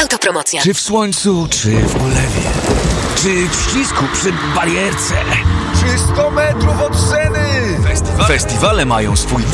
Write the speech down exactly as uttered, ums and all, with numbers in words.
Autopromocja. Czy w słońcu, czy w ulewie, czy w ścisku przy barierce, czy sto metrów od sceny. Festiwale mają swój